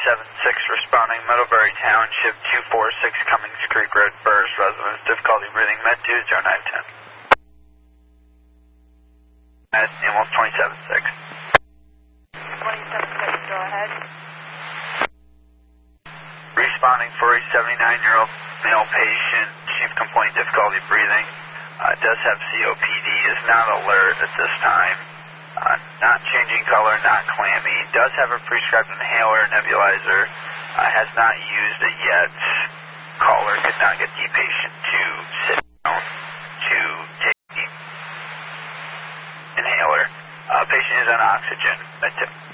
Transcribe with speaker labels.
Speaker 1: responding Middlebury Township 246 Cummings Creek Road Burris residence, difficulty breathing, med 20910. Ambulance 276.
Speaker 2: 276, go ahead.
Speaker 1: Responding for a 79-year-old male patient, chief complaint difficulty breathing, does have COPD, is not alert at this time, not changing color, not clammy, does have a prescribed inhaler, nebulizer, has not used it yet. Caller could not get the patient to sit down to take the inhaler. Patient is on oxygen.